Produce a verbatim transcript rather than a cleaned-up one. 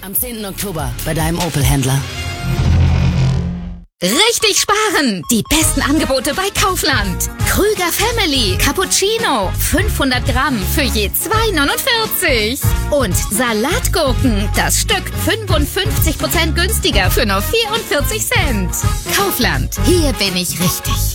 Am zehnten Oktober bei deinem Opel-Händler. Richtig sparen! Die besten Angebote bei Kaufland. Krüger Family Cappuccino. fünfhundert Gramm für je zwei neunundvierzig. Und Salatgurken. Das Stück fünfundfünfzig Prozent günstiger für nur vierundvierzig Cent. Kaufland. Hier bin ich richtig.